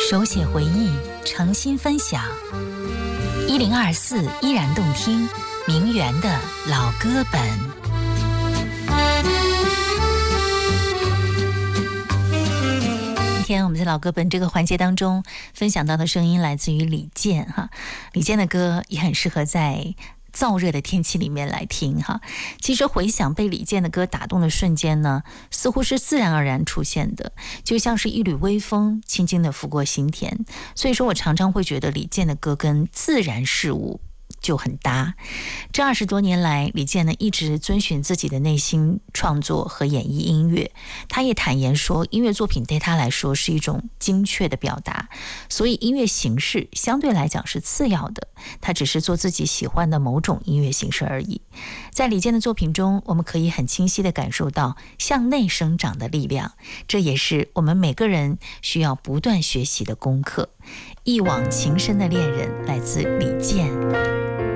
手写回忆，诚心分享。1024依然动听，名媛的老歌本。今天我们在老歌本这个环节当中分享到的声音来自于李健哈，李健的歌也很适合在燥热的天气里面来听哈。其实回想被李健的歌打动的瞬间呢，似乎是自然而然出现的，就像是一缕微风轻轻地拂过心田。所以说我常常会觉得李健的歌跟自然事物就很搭。这20多年来，李健呢一直遵循自己的内心创作和演绎音乐。他也坦言说，音乐作品对他来说是一种精确的表达，所以音乐形式相对来讲是次要的，他只是做自己喜欢的某种音乐形式而已。在李健的作品中，我们可以很清晰地感受到向内生长的力量，这也是我们每个人需要不断学习的功课。一往情深的恋人来自李健。